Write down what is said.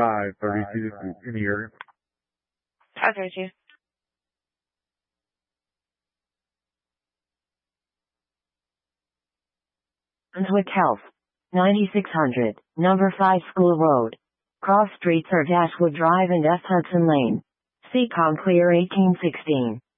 532 in the area. 532. Brunswick Health. 9600, number 5 School Road. Cross streets are Dashwood Drive and S. Hudson Lane. Seacom Clear 1816.